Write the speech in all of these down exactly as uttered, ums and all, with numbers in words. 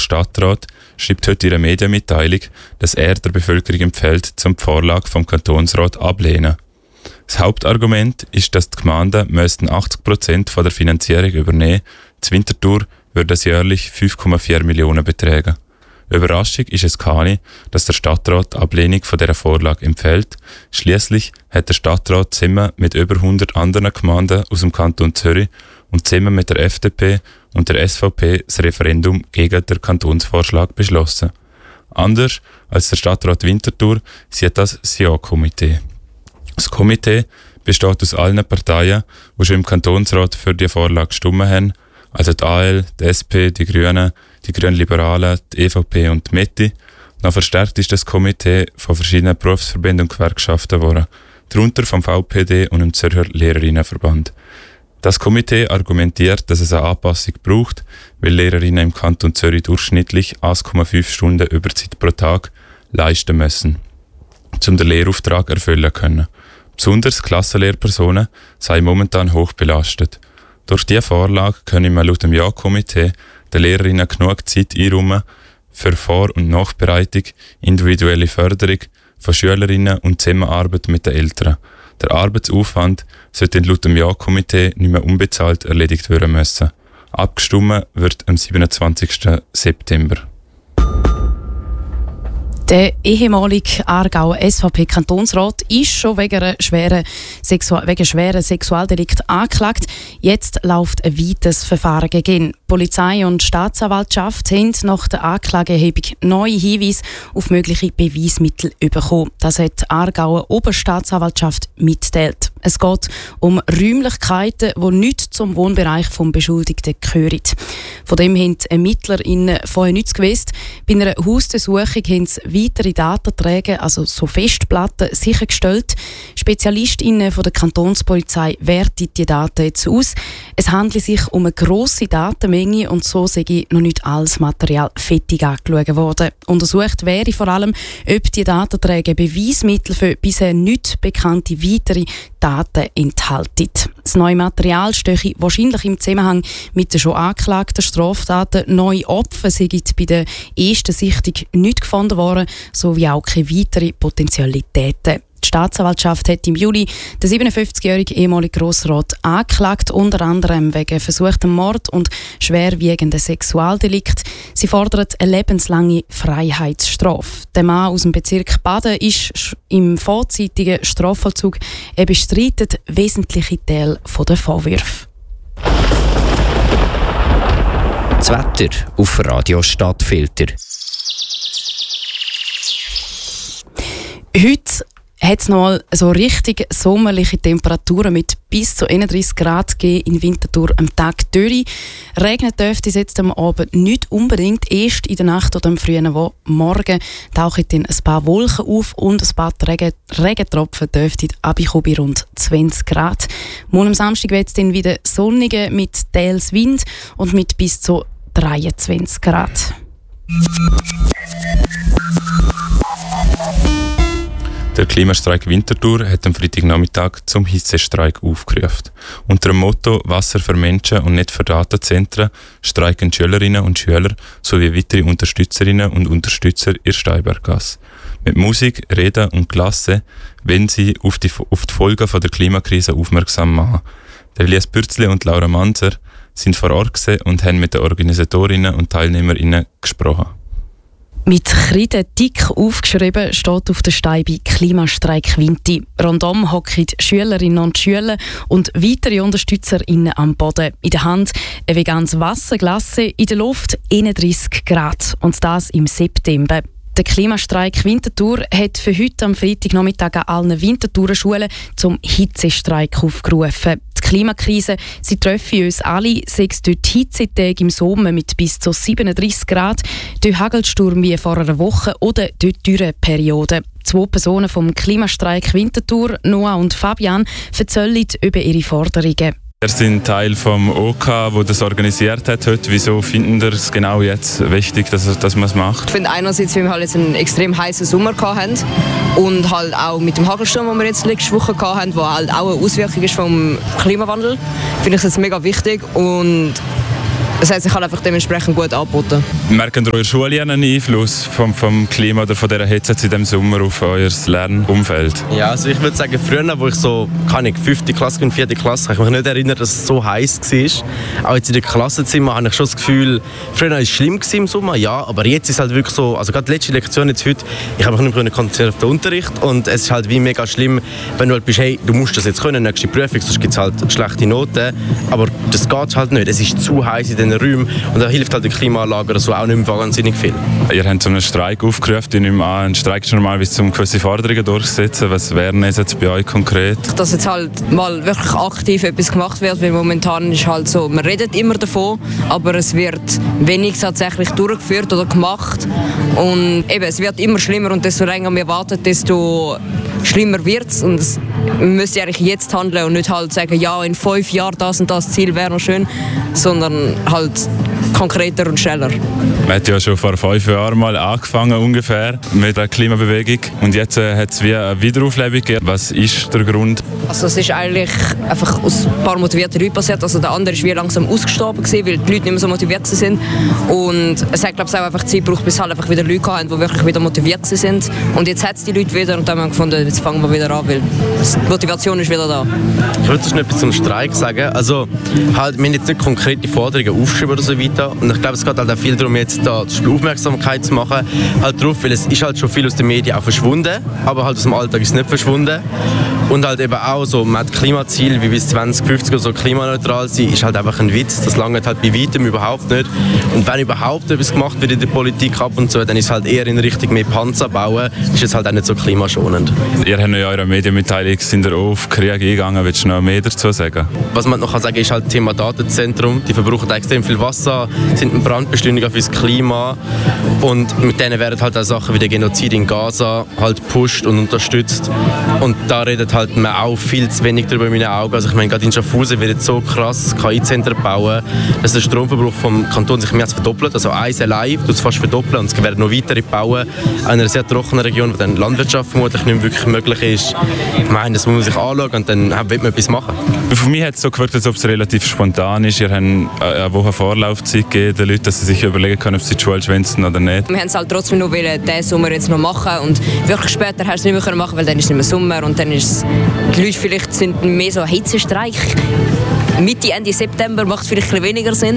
Stadtrat schreibt heute in einer Medienmitteilung, dass er der Bevölkerung empfiehlt, zum die Vorlage vom Kantonsrat ablehnen. Das Hauptargument ist, dass die Gemeinden müssten achtzig Prozent von der Finanzierung übernehmen. Die Winterthur würde das jährlich fünf Komma vier Millionen betragen. Überraschung ist es keine, dass der Stadtrat die Ablehnung von dieser Vorlage empfiehlt. Schliesslich hat der Stadtrat zusammen mit über hundert anderen Gemeinden aus dem Kanton Zürich und zusammen mit der F D P und der S V P das Referendum gegen den Kantonsvorschlag beschlossen. Anders als der Stadtrat Winterthur sieht das das Ja-Komitee. Das Komitee besteht aus allen Parteien, die schon im Kantonsrat für die Vorlage gestimmt haben, also die A L, die S P, die Grünen, die Grünliberalen, die E V P und die Mitte. Noch verstärkt ist das Komitee von verschiedenen Berufsverbänden und Gewerkschaften geworden, darunter vom V P D und dem Zürcher Lehrerinnenverband. Das Komitee argumentiert, dass es eine Anpassung braucht, weil Lehrerinnen im Kanton Zürich durchschnittlich eins Komma fünf Stunden Überzeit pro Tag leisten müssen, um den Lehrauftrag erfüllen zu können. Besonders Klassenlehrpersonen seien momentan hoch belastet. Durch diese Vorlage können wir laut dem Ja-Komitee den Lehrerinnen genug Zeit einräumen für Vor- und Nachbereitung, individuelle Förderung von Schülerinnen und Zusammenarbeit mit den Eltern. Der Arbeitsaufwand sollte laut dem Ja-Komitee nicht mehr unbezahlt erledigt werden müssen. Abgestimmt wird am siebenundzwanzigsten September. Der ehemalige Aargauer S V P-Kantonsrat ist schon wegen einer schweren, Sexu- wegen schweren Sexualdelikt angeklagt. Jetzt läuft ein weites Verfahren gegen ihn. Polizei und Staatsanwaltschaft haben nach der Anklageerhebung neue Hinweise auf mögliche Beweismittel bekommen. Das hat die Aargauer Oberstaatsanwaltschaft mitgeteilt. Es geht um Räumlichkeiten, die nicht zum Wohnbereich des Beschuldigten gehören. Von dem haben die ErmittlerInnen vorher nichts gewusst. Bei einer Hausdurchsuchung haben sie weitere Datenträger, also so Festplatten, sichergestellt. SpezialistInnen von der Kantonspolizei werten die Daten jetzt aus. Es handelt sich um eine grosse Datenmenge und so sei noch nicht alles Material fertig angeschaut worden. Untersucht wäre vor allem, ob die Datenträger Beweismittel für bisher nicht bekannte weitere Daten enthalten. Das neue Material stehe wahrscheinlich im Zusammenhang mit den schon angeklagten Straftaten. Neue Opfer sind bei der ersten Sichtung nicht gefunden worden, sowie auch keine weiteren Potentialitäten. Die Staatsanwaltschaft hat im Juli den siebenundfünfzigjährigen ehemaligen Grossrat angeklagt, unter anderem wegen versuchtem Mord und schwerwiegenden Sexualdelikt. Sie fordert eine lebenslange Freiheitsstrafe. Der Mann aus dem Bezirk Baden ist im vorzeitigen Strafvollzug. Er bestreitet wesentliche Teile der Vorwürfe. Das Wetter auf Radio Stadtfilter. Heute hat es noch mal so richtig sommerliche Temperaturen mit bis zu einunddreißig Grad gegeben in Winterthur am Tag durch. Regnen dürfte es jetzt am Abend nicht unbedingt, erst in der Nacht oder am frühen Morgen tauchen dann ein paar Wolken auf und ein paar Regen- Regentropfen dürften abkommen bei rund zwanzig Grad. Morgen am Samstag wird es dann wieder sonniger mit teils Wind und mit bis zu dreiundzwanzig Grad. Der Klimastreik Winterthur hat am Freitagnachmittag zum Hitzestreik aufgerufen. Unter dem Motto «Wasser für Menschen und nicht für Datenzentren» streiken Schülerinnen und Schüler sowie weitere Unterstützerinnen und Unterstützer in Steinberggasse. Mit Musik, Reden und Klasse wollen sie auf die, auf die Folgen der Klimakrise aufmerksam machen. Der Elias Bürzli und Laura Manzer sind vor Ort und haben mit den Organisatorinnen und Teilnehmerinnen gesprochen. Mit Kreide dick aufgeschrieben steht auf der Steibe «Klimastreik Winti». Rundum hocken Schülerinnen und Schüler und weitere UnterstützerInnen am Boden. In der Hand ein veganes Wasserglas, in der Luft einunddreißig Grad. Und das im September. Der Klimastreik Winterthur hat für heute am Freitagnachmittag an allen Winterthurer Schulen zum Hitzestreik aufgerufen. Die Klimakrise, sie treffen uns alle, sei es dort Hitzetage im Sommer mit bis zu siebenunddreißig Grad, durch Hagelsturm wie vor einer Woche oder durch Dürreperioden. Zwei Personen vom Klimastreik Winterthur, Noah und Fabian, erzählen über ihre Forderungen. Wir sind Teil vom O K, der das organisiert hat heute. Wieso finden Sie es genau jetzt wichtig, dass, dass man es macht? Ich finde einerseits, weil wir halt jetzt einen extrem heißen Sommer hatten und halt auch mit dem Hagelsturm, den wir jetzt letzte Woche hatten, der halt auch eine Auswirkung ist vom Klimawandel, finde ich das mega wichtig. Und es hat sich halt einfach dementsprechend gut angeboten. Merken ihr in der Schule einen Einfluss vom, vom Klima oder von dieser Hitze in diesem Sommer auf euer Lernumfeld? Ja, also ich würde sagen, früher, wo ich so, kann ich, fünfte Klasse und vierte Klasse, kann ich mich nicht erinnern, dass es so heiß war. Auch jetzt in den Klassenzimmer habe ich schon das Gefühl, früher war es schlimm im Sommer, ja, aber jetzt ist es halt wirklich so, also gerade die letzte Lektion jetzt heute, ich habe mich nicht mehr konzentriert auf den Unterricht und es ist halt wie mega schlimm, wenn du halt bist, hey, du musst das jetzt können, nächste Prüfung, sonst gibt es halt schlechte Noten, aber das geht halt nicht, es ist zu heiß in diesen Räumen und da hilft halt die Klimaanlage oder so auch nicht mehr wahnsinnig viel. Ihr habt zu einem Streik aufgerufen, ich nehme an, ein Streik ist normalerweise, um gewisse Forderungen durchzusetzen. Was wären es jetzt bei euch konkret? Dass jetzt halt mal wirklich aktiv etwas gemacht wird, weil momentan ist halt so, man redet immer davon, aber es wird wenig tatsächlich durchgeführt oder gemacht und eben, es wird immer schlimmer und desto länger wir warten, desto schlimmer wird es und es müsste eigentlich jetzt handeln und nicht halt sagen, ja, in fünf Jahren das und das Ziel wäre noch schön, sondern halt konkreter und schneller. Man hat ja schon vor fünf Jahren mal angefangen ungefähr mit der Klimabewegung und jetzt äh, hat es wie eine Wiederauflebung gegeben. Was ist der Grund? Also es ist eigentlich einfach aus ein paar motivierten Leuten passiert. Also der andere ist wie langsam ausgestorben gewesen, weil die Leute nicht mehr so motiviert sind. Und es hat glaube ich auch einfach Zeit gebraucht, bis halt einfach wieder Leute haben, die wirklich wieder motiviert sind. Und jetzt hat es die Leute wieder und dann haben wir gefunden, jetzt fangen wir wieder an, weil die Motivation ist wieder da. Ich würde sonst noch etwas zum Streik sagen. Also halt, wir haben jetzt nicht konkrete Forderungen aufgeschrieben oder so weiter. Und ich glaube, es geht halt auch viel darum, jetzt da Aufmerksamkeit zu machen, halt drauf, weil es ist halt schon viel aus den Medien auch verschwunden, aber halt aus dem Alltag ist es nicht verschwunden. Und halt eben auch so, man hat Klimaziel wie bis zwanzig fünfzig oder so klimaneutral sein, ist halt einfach ein Witz. Das langt halt bei weitem überhaupt nicht. Und wenn überhaupt etwas gemacht wird in der Politik ab und zu, dann ist es halt eher in Richtung mehr Panzer bauen, ist es halt auch nicht so klimaschonend. Ihr habt ja in eurer Medienmitteilung sind ihr auf Krieg eingegangen. Willst du noch mehr dazu sagen? Was man noch sagen kann, ist halt das Thema Datenzentrum. Die verbrauchen extrem viel Wasser, sind ein Brandbeschleuniger fürs Klima und mit denen werden halt auch Sachen wie der Genozid in Gaza halt gepusht und unterstützt. Und da redet halt man auch viel zu wenig darüber in meinen Augen. Also ich meine, gerade in Schaffhausen wird jetzt so krass K I-Zentren bauen, dass der Stromverbrauch vom Kanton sich mehr als verdoppelt. Also eins allein tut es fast verdoppeln und es werden noch weitere bauen. In einer sehr trockenen Region, wo dann Landwirtschaft vermutlich nicht mehr wirklich möglich ist. Ich meine, das muss man sich anschauen und dann will man etwas machen. Für mich hat es so gewirkt, als ob es relativ spontan ist. Ihr habt eine Woche Vorlaufzeit gegeben, den Leuten, dass sie sich überlegen können, ob sie die Schule schwänzen oder nicht. Wir haben es halt trotzdem noch wollen, diesen Sommer jetzt noch machen und wirklich später hast du es nicht mehr machen, weil dann ist es nicht mehr Sommer und dann ist es, die Leute vielleicht sind mehr so Hitzestreik. Mitte, Ende September macht vielleicht ein bisschen weniger Sinn.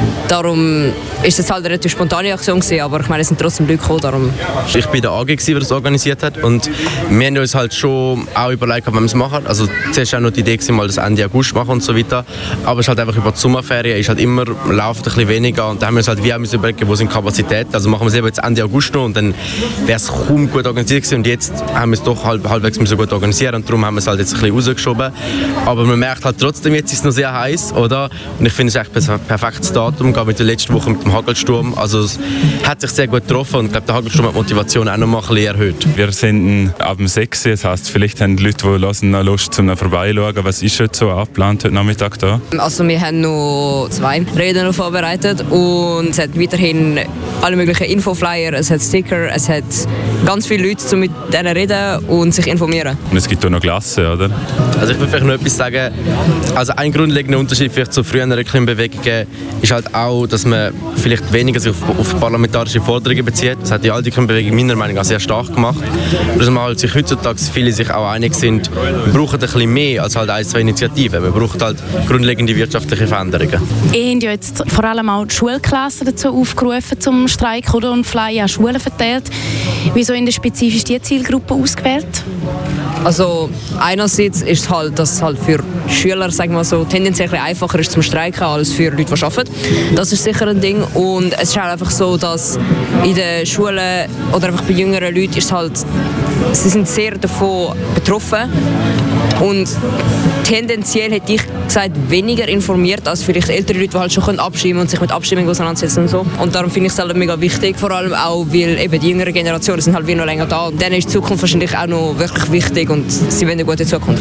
Darum ist es halt eine relativ spontane Aktion gewesen, aber ich meine, es sind trotzdem Leute gekommen, darum. Ich war der A G, der das organisiert hat und wir haben uns halt schon auch überlegt, wenn wir es machen. Also zuerst auch noch die Idee gewesen, mal das Ende August machen und so weiter. Aber es ist halt einfach über die Sommerferien, ist halt immer, läuft ein bisschen weniger und da haben wir uns halt wie auch überlegt, wo sind Kapazitäten. Also machen wir es eben jetzt Ende August noch und dann wäre es kaum gut organisiert gewesen und jetzt haben wir es doch halb, halbwegs so gut organisiert und darum haben wir es halt jetzt ein bisschen rausgeschoben. Aber man merkt halt trotzdem, jetzt ist es noch sehr heiß, oder? Und ich finde es echt ein perfektes Datum, gerade mit der letzten Woche mit dem Hagelsturm. Also es hat sich sehr gut getroffen und ich glaube, der Hagelsturm hat die Motivation auch noch mal ein bisschen erhöht. Wir sind ab dem sechs Uhr, das heisst, vielleicht haben die Leute, die hören, noch Lust, zum vorbeischauen. Was ist heute so abgeplant heute Nachmittag da? Also wir haben noch zwei Reden noch vorbereitet und es hat weiterhin alle möglichen Infoflyer, es hat Sticker, es hat ganz viele Leute, um mit denen reden und sich informieren. Und es gibt auch noch Klassen, oder? Also ich würde vielleicht noch etwas sagen. Also ein grundlegender Unterschied vielleicht zu früheren Klimabewegungen ist halt auch, dass man vielleicht weniger sich auf, auf parlamentarische Forderungen bezieht. Das hat die alte Klimabewegung meiner Meinung nach sehr stark gemacht. Und dass man halt sich heutzutage viele sich auch einig sind, wir brauchen ein bisschen mehr als halt ein, zwei Initiativen. Man braucht halt grundlegende wirtschaftliche Veränderungen. Ihr habt ja jetzt vor allem auch die Schulklassen dazu aufgerufen zum Streik oder und Flyer an Schulen verteilt. Wieso in der spezifisch die Zielgruppe ausgewählt? Also einerseits ist es halt, dass es halt für Schüler, sagen wir so, tendenziell ein bisschen einfacher ist zum Streiken als für Leute, die arbeiten. Das ist sicher ein Ding. Und es ist halt einfach so, dass in den Schulen oder einfach bei jüngeren Leuten ist halt, sie sind sehr davon betroffen. Und tendenziell hätte ich gesagt, weniger informiert als vielleicht ältere Leute, die halt schon abstimmen und sich mit Abstimmung auseinandersetzen und so. Und darum finde ich es halt mega wichtig, vor allem auch, weil eben die jüngeren Generationen sind halt wie noch länger da. Und denen ist die Zukunft wahrscheinlich auch noch wirklich wichtig und sie wollen eine gute Zukunft.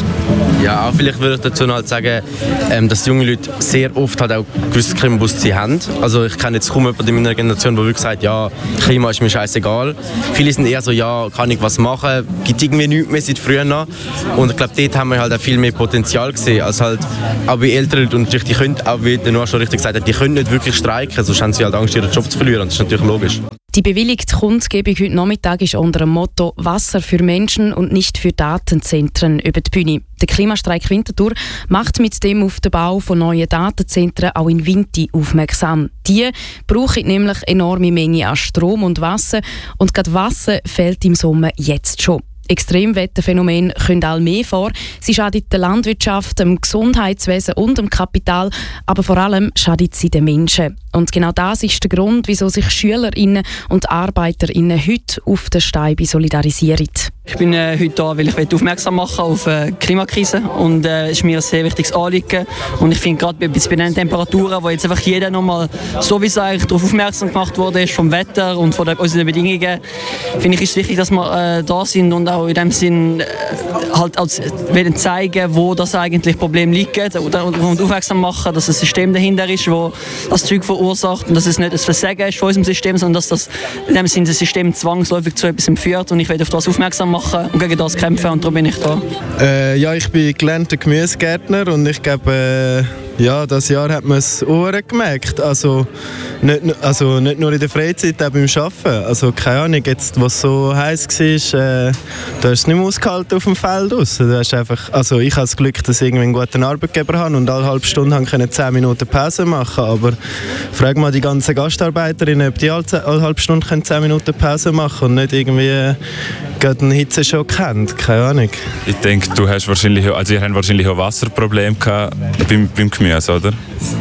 Ja, auch vielleicht würde ich dazu noch halt sagen, ähm, dass die jungen Leute sehr oft halt auch gewisses Klimabewusstsein haben. Also ich kenne jetzt kaum jemanden in meiner Generation, der wirklich sagt, ja, Klima ist mir scheißegal. Viele sind eher so, ja, kann ich was machen, gibt irgendwie nichts mehr seit früher noch. Und ich glaube, dort haben wir halt auch viel mehr Potenzial gesehen, als halt auch bei älteren Leuten. Und die können, auch wie der Noah schon richtig gesagt hat, die können nicht wirklich streiken, sonst haben sie halt Angst, ihren Job zu verlieren. Das ist natürlich logisch. Die bewilligte Kundgebung heute Nachmittag ist unter dem Motto «Wasser für Menschen und nicht für Datenzentren» über die Bühne. Der Klimastreik Winterthur macht mit dem auf den Bau von neuen Datenzentren auch in Winti aufmerksam. Die brauchen nämlich enorme Mengen an Strom und Wasser und gerade Wasser fehlt im Sommer jetzt schon. Extremwetterphänomene kommen all mehr vor. Sie schaden der Landwirtschaft, dem Gesundheitswesen und dem Kapital, aber vor allem schadet sie den Menschen. Und genau das ist der Grund, wieso sich Schülerinnen und Arbeiterinnen heute auf der Steibe solidarisieren. Ich bin äh, heute da, weil ich aufmerksam machen auf die äh, Klimakrise und es äh, ist mir ein sehr wichtiges Anliegen. Und ich finde gerade bei, bei den Temperaturen, wo jetzt einfach jeder nochmal sowieso eigentlich darauf aufmerksam gemacht wurde vom Wetter und von den, unseren Bedingungen, finde ich, ist es wichtig, dass wir äh, da sind und auch in dem Sinn äh, halt als, wollen zeigen, wo das eigentlich Problem liegt oder, und, und aufmerksam machen, dass ein System dahinter ist, das das Zeug verursacht und dass es nicht ein Versagen ist von unserem System, sondern dass das in dem Sinn das System zwangsläufig zu etwas führt und ich werde auf das aufmerksam machen und gegen das kämpfen und darum bin ich da. Äh, ja, ich bin gelernter Gemüsegärtner und ich glaube, äh, ja, das Jahr hat man es auch gemerkt. Also nicht, also nicht nur in der Freizeit, auch beim Arbeiten. Also keine Ahnung, jetzt, was so heiß war, äh, du hast es nicht mehr ausgehalten auf dem Feld raus. Du hast einfach, also ich habe das Glück, dass ich irgendwie einen guten Arbeitgeber habe und alle halbe Stunde können zehn Minuten Pause machen. Aber frag mal die ganzen Gastarbeiterinnen, ob die alle, alle halbe Stunde können zehn Minuten Pause machen und nicht irgendwie äh, gerade einen Hitzeschock haben. Keine Ahnung. Ich denke, du hast wahrscheinlich, also ihr habt wahrscheinlich auch Wasserprobleme gehabt beim, beim Gemüse, oder?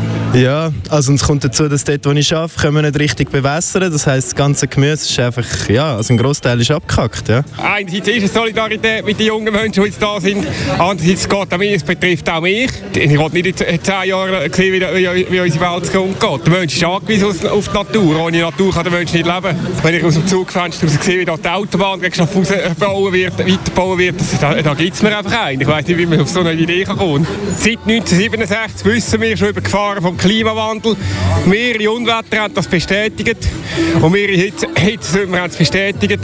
Ja, also es kommt dazu, dass dort, wo ich arbeite, können wir nicht richtig bewässern. Das heisst, das ganze Gemüse ist einfach, ja, also ein Grossteil ist abgekackt. Ja. Einerseits ist es Solidarität mit den jungen Menschen, die jetzt da sind. Andererseits geht es mich, es betrifft auch mich. Ich wollte nicht in zehn Jahren sehen, wie, wie, wie unsere Welt umgeht. Der Mensch ist angewiesen auf die Natur. Ohne Natur kann der Mensch nicht leben. Wenn ich aus dem Zugfenster sehe, wie da die Autobahn gegen Schaffhausen bauen wird, weiterbauen wird, da, da gibt es mir einfach ein. Ich weiss nicht, wie man auf so eine Idee kommen kann. Seit neunzehnhundertsiebenundsechzig wissen wir schon über die Gefahren vom Klimawandel. Mehrere Unwetter haben das bestätigt. Und mehrere Hitzesommer haben es bestätigt.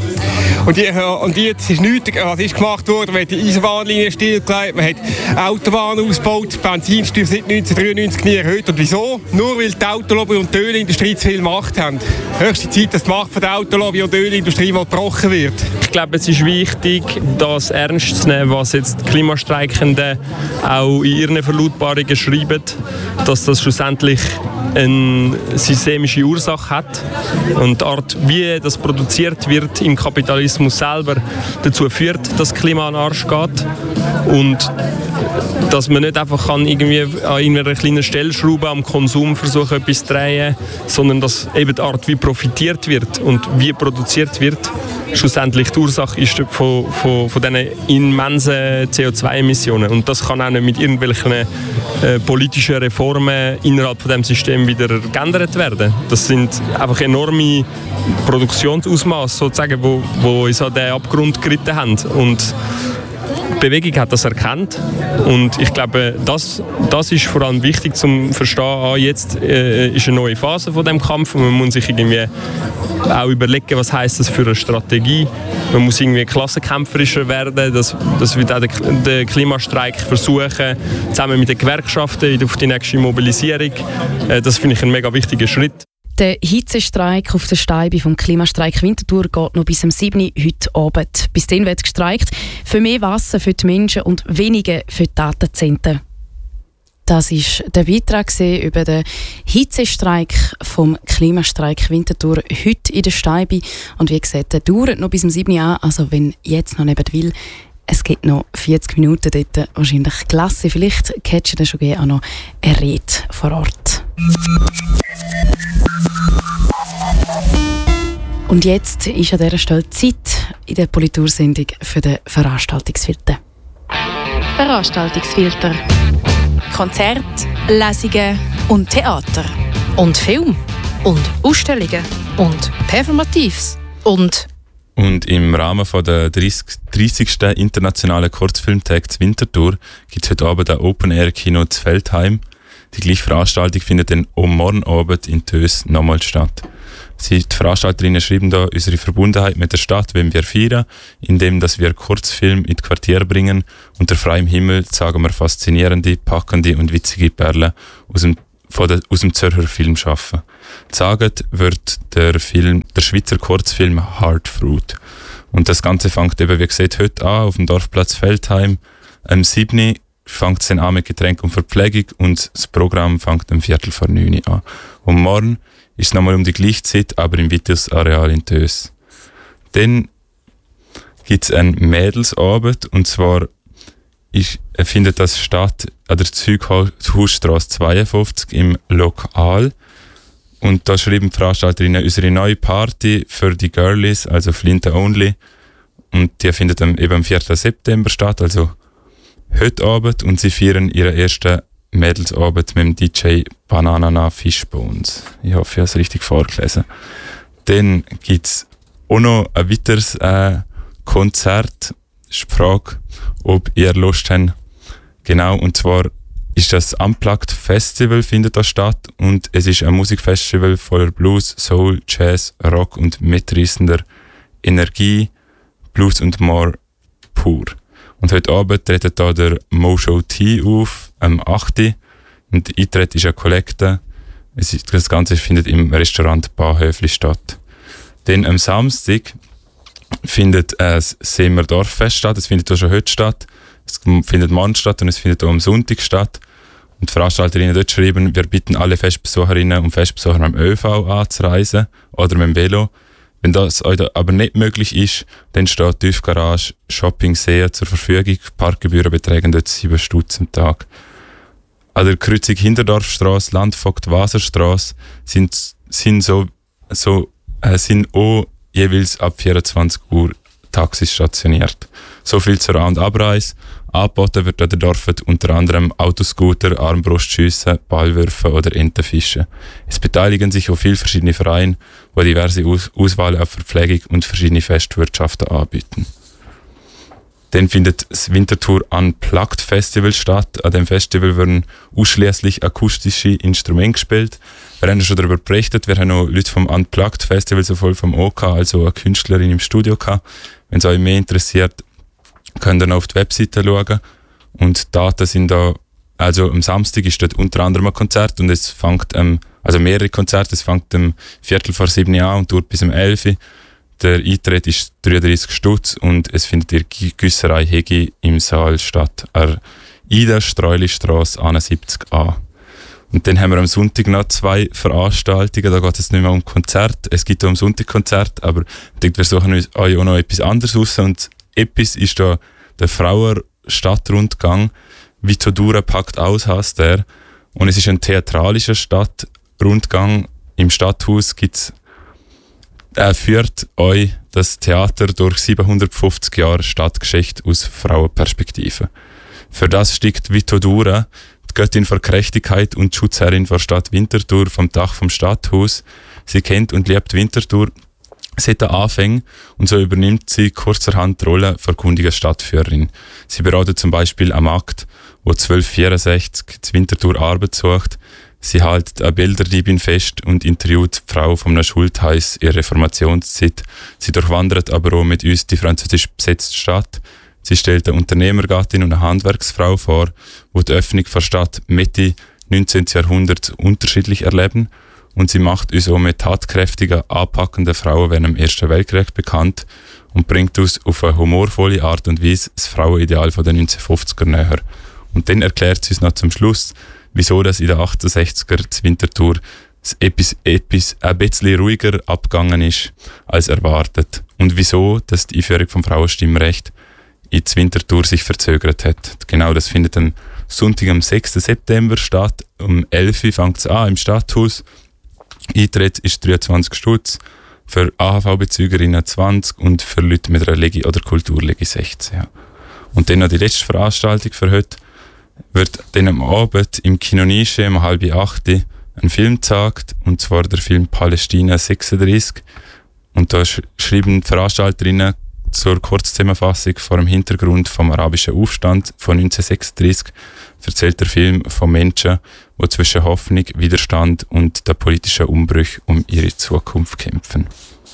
Und, die, und jetzt ist nichts, was ist gemacht worden? Man hat die Eisenbahnlinie stillgelegt, man hat Autobahnen ausgebaut, die Benzinsteuer seit neunzehnhundertdreiundneunzig nie erhöht. Und wieso? Nur weil die Autolobby und die Ölindustrie zu viel Macht haben. Höchste Zeit, dass die Macht von der Autolobby und der Ölindustrie mal gebrochen wird. Ich glaube, es ist wichtig, das ernst zu nehmen, was jetzt die Klimastreikenden auch in ihren Verlautbarungen schreiben, dass das schlussendlich eine systemische Ursache hat und die Art, wie das produziert wird im Kapitalismus selber, dazu führt, dass das Klima an den Arsch geht und dass man nicht einfach kann irgendwie an irgendeiner kleinen Stellschraube am Konsum versuchen, etwas zu drehen, sondern dass eben die Art, wie profitiert wird und wie produziert wird, schlussendlich die Ursache ist von, von, von diesen immensen C O zwei Emissionen. Und das kann auch nicht mit irgendwelchen äh, politischen Reformen innerhalb von dem System wieder geändert werden. Das sind einfach enorme Produktionsausmaße, sozusagen, wo, wo uns an den Abgrund geritten haben. Und die Bewegung hat das erkannt und ich glaube, das, das ist vor allem wichtig zum Verstehen, ah, jetzt äh, ist eine neue Phase von dem Kampf und man muss sich irgendwie auch überlegen, was heisst das für eine Strategie. Man muss irgendwie klassenkämpferischer werden, dass, dass wir den, den Klimastreik versuchen, zusammen mit den Gewerkschaften auf die nächste Mobilisierung. Äh, das finde ich ein mega wichtiger Schritt. Der Hitzestreik auf der Steibe vom Klimastreik Winterthur geht noch bis zum sieben Uhr heute Abend. Bis dann wird gestreikt für mehr Wasser für die Menschen und weniger für die Datenzentren. Das war der Beitrag über den Hitzestreik vom Klimastreik Winterthur heute in der Steibe. Und wie gesagt, der dauert noch bis zum sieben Uhr an. Also wenn jetzt noch nicht will, es gibt noch vierzig Minuten dort, wahrscheinlich klasse. Vielleicht catchen ihr schon auch noch eine Rede vor Ort. Und jetzt ist an dieser Stelle Zeit in der Politursendung für den Veranstaltungsfilter. Veranstaltungsfilter. Konzerte, Lesungen und Theater. Und Film. Und Ausstellungen. Und Performatives. Und Und im Rahmen von der dreißigsten internationalen Kurzfilmtag zu Winterthur gibt es heute Abend ein Open-Air-Kino zu Feldheim. Die gleiche Veranstaltung findet dann am morgen Abend in Tös nochmal statt. Sie, die Veranstalterinnen schreiben da, unsere Verbundenheit mit der Stadt wollen wir feiern, indem dass wir Kurzfilm in die Quartiere bringen. Unter freiem Himmel zeigen wir faszinierende, packende und witzige Perlen aus dem, von der, aus dem Zürcher Filmschaffen. Gezeigt wird der Film, der Schweizer Kurzfilm Hard Fruit. Und das Ganze fängt eben, wie gesagt, heute an auf dem Dorfplatz Feldheim. Am siebten fängt es dann an mit Getränk und Verpflegung und das Programm fängt am Viertel vor neun an. Und morgen ist es nochmal um die gleiche Zeit, aber im Vitus-Areal in Tös. Dann gibt es einen Mädelsabend, und zwar ist, findet das statt an der Zeughausstrasse zweiundfünfzig im Lokal. Und da schreiben die Veranstalterinnen unsere neue Party für die Girlies, also Flinte Only. Und die findet dann eben am vierten September statt, also heute Abend. Und sie feiern ihren ersten Mädelsabend mit dem D J Banana Fishbones. Ich hoffe, ich habe es richtig vorgelesen. Dann gibt es auch noch ein weiteres äh, Konzert. Das ist die Frage, ob ihr Lust habt. Genau, und zwar ist das Unplugged Festival, findet da statt. Und es ist ein Musikfestival voller Blues, Soul, Jazz, Rock und mitreißender Energie, Blues und more pur. Und heute Abend tritt da der Mojo T auf, am achten Und der Eintritt ist eine Kollekte. Das Ganze findet im Restaurant Bahnhöfli statt. Dann am Samstag findet das Seemer Dorffest statt. Es findet auch schon heute statt. Es findet morgen statt und es findet auch am Sonntag statt. Und die Veranstalterinnen dort schreiben, wir bitten alle Festbesucherinnen und Festbesucher mit dem ÖV anzureisen oder mit dem Velo. Wenn das euch aber nicht möglich ist, dann steht die Tiefgarage Shopping See zur Verfügung. Parkgebühren betragen dort sieben Stutz am Tag. An der Kreuzung Hinterdorfstrasse, Landvogt Waserstrasse sind, sind, so, so, äh, sind auch jeweils ab vierundzwanzig Uhr Taxis stationiert. So viel zur An- und Abreise. Angeboten wird an der Dorf unter anderem Autoscooter, Armbrustschiessen, Ballwürfen oder Entenfischen. Es beteiligen sich auch viele verschiedene Vereine, die diverse Aus- Auswahl auf Verpflegung und verschiedene Festwirtschaften anbieten. Dann findet das Winterthur Unplugged Festival statt. An dem Festival werden ausschließlich akustische Instrumente gespielt. Wir haben schon darüber berichtet, wir haben noch Leute vom Unplugged Festival, sowohl vom O K als auch eine Künstlerin im Studio gehabt. Wenn es euch mehr interessiert, könnt ihr noch auf die Webseite schauen. Und die Daten sind da, also am Samstag ist dort unter anderem ein Konzert und es fängt, ähm, also mehrere Konzerte, es fängt um Viertel vor sieben an und dauert bis um elf. Der Eintritt ist dreiunddreißig Stutz und es findet in der Güsserei Hegi im Saal statt, an Ida Streulistrasse einundsiebzig a. Und dann haben wir am Sonntag noch zwei Veranstaltungen, da geht es nicht mehr um Konzert, es gibt auch am Sonntag Konzert, aber ich denke, wir suchen uns euch auch noch etwas anderes raus und etwas ist da der Frauer-Stadtrundgang. Vitodura packt aus, heisst der. Und es ist ein theatralischer Stadtrundgang. Im Stadthaus gibt's, er führt euch das Theater durch siebenhundertfünfzig Jahre Stadtgeschichte aus Frauenperspektive. Für das steigt Vitodura, die Göttin für Gerechtigkeit und Schutzherrin der Stadt Winterthur, vom Dach vom Stadthaus. Sie kennt und liebt Winterthur seit den Anfängen und so übernimmt sie kurzerhand die Rolle verkundiger Stadtführerin. Sie beratet zum Beispiel am Akt, wo zwölf vierundsechzig die Winterthur Arbeit sucht. Sie hält eine Bilderdiebin fest und interviewt die Frau von einem Schultheiss ihre Reformationszeit. Sie durchwandert aber auch mit uns die französisch besetzte Stadt. Sie stellt eine Unternehmergattin und eine Handwerksfrau vor, die die Öffnung der Stadt Mitte neunzehnten Jahrhunderts unterschiedlich erleben. Und sie macht uns auch mit tatkräftigen, anpackenden Frauen während dem Ersten Weltkrieg bekannt und bringt uns auf eine humorvolle Art und Weise das Frauenideal von den neunzehnhundertfünfziger näher. Und dann erklärt sie uns noch zum Schluss, wieso das in den achtzehnhundertsechziger zur Winterthur etwas, etwas ein bisschen ruhiger abgegangen ist als erwartet und wieso dass die Einführung vom Frauenstimmrecht in die Winterthur sich verzögert hat. Genau, das findet am Sonntag am sechsten September statt. Um elf Uhr fängt es an im Stadthaus. Eintritt ist dreiundzwanzig Stutz, für A H V-Bezügerinnen zwanzig und für Leute mit einer Legi- oder Kulturlegi sechzehn. Ja. Und dann noch die letzte Veranstaltung für heute wird dann am Abend im Kino Nische um halb acht ein Film gezeigt, und zwar der Film Palästina sechsunddreißig. Und da sch- schreiben die Veranstalterinnen zur Kurzzusammenfassung vor dem Hintergrund vom arabischen Aufstand von neunzehnhundertsechsunddreißig erzählt der Film von Menschen, die zwischen Hoffnung, Widerstand und den politischen Umbrüchen um ihre Zukunft kämpfen.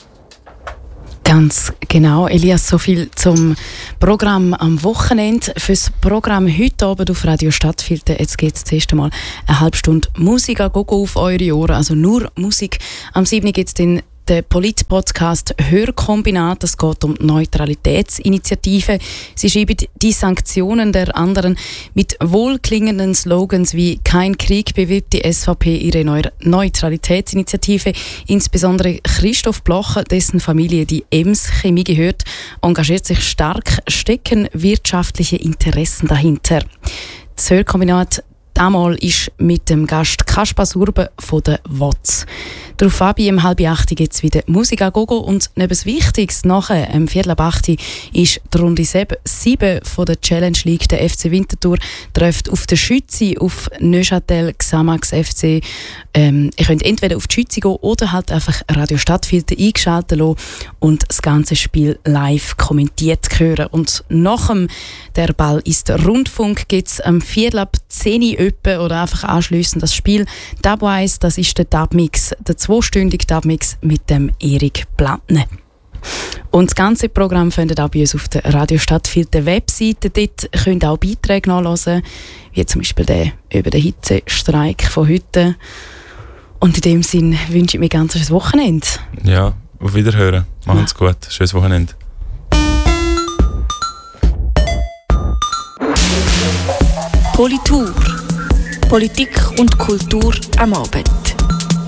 Ganz genau, Elias, so viel zum Programm am Wochenende. Fürs Programm heute Abend auf Radio Stadtfilter, jetzt geht es das erste Mal eine halbe Stunde Musik an Gogo auf eure Ohren, also nur Musik. Am siebten gibt es den der Polit-Podcast Hörkombinat. Es geht um die Neutralitätsinitiative. Sie schreiben die Sanktionen der anderen. Mit wohlklingenden Slogans wie «Kein Krieg» bewirbt die S V P ihre Neu- Neutralitätsinitiative. Insbesondere Christoph Blocher, dessen Familie die Ems Chemie gehört, engagiert sich stark, stecken wirtschaftliche Interessen dahinter. Das Hörkombinat damals ist mit dem Gast Kaspar Surbe von der W O Z. Darauf ab, um halb acht gibt es wieder Musik an Gogo und neben das Wichtigste nachher, um viertel ab acht, ist die Runde sieben von der Challenge League. Der F C Winterthur trifft auf den Schützi, auf Neuchâtel Xamax F C. Ähm, ihr könnt entweder auf die Schützi gehen oder halt einfach Radio Stadtfilter eingeschaltet lassen und das ganze Spiel live kommentiert hören. Und nach dem «Der Ball ist der Rundfunk» gibt es am viertel ab zehn öppe oder einfach anschliessend das Spiel Dubwise, das ist der Dubmix, der zweistündige Dubmix mit dem Erik Plattner. Und das ganze Programm findet auch bei uns auf der Radio Stadtfilter Webseite. Dort könnt ihr auch Beiträge nachhören, wie zum Beispiel der über den Hitzestreik von heute. Und in dem Sinn wünsche ich mir ganz ein Wochenende. Ja, auf Wiederhören. Machen's ja. gut. Schönes Wochenende. Politur. Politik und Kultur am Abend.